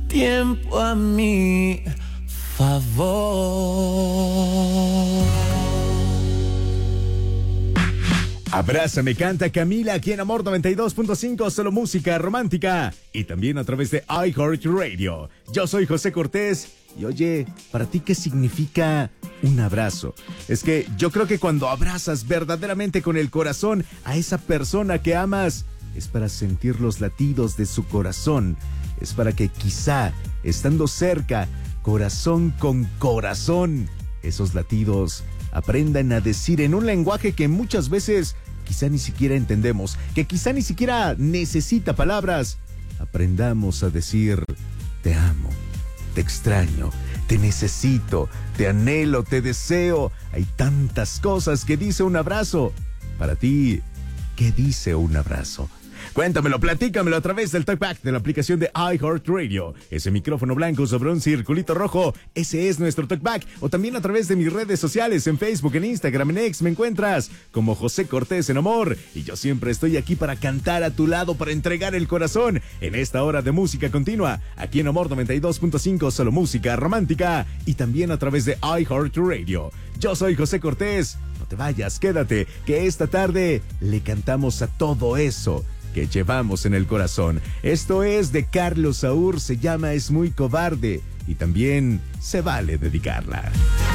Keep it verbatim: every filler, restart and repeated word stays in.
tiempo a mi favor. Abrázame, canta Camila aquí en Amor noventa y dos punto cinco, solo música romántica y también a través de iHeartRadio. Yo soy José Cortés y oye, ¿para ti qué significa un abrazo? Es que yo creo que cuando abrazas verdaderamente con el corazón a esa persona que amas, es para sentir los latidos de su corazón, es para que quizá, estando cerca, corazón con corazón, esos latidos aprendan a decir en un lenguaje que muchas veces quizá ni siquiera entendemos, que quizá ni siquiera necesita palabras. Aprendamos a decir, te amo, te extraño, te necesito, te anhelo, te deseo. Hay tantas cosas que dice un abrazo. Para ti, ¿qué dice un abrazo? Cuéntamelo, platícamelo a través del talkback de la aplicación de iHeartRadio. Ese micrófono blanco sobre un circulito rojo, ese es nuestro talkback. O también a través de mis redes sociales, en Facebook, en Instagram, en X, me encuentras como José Cortés en Amor. Y yo siempre estoy aquí para cantar a tu lado, para entregar el corazón en esta hora de música continua, aquí en Amor noventa y dos punto cinco, solo música romántica. Y también a través de iHeartRadio. Yo soy José Cortés. No te vayas, quédate, que esta tarde le cantamos a todo eso que llevamos en el corazón. Esto es de Carlos Saúl, se llama Es muy cobarde y también se vale dedicarla.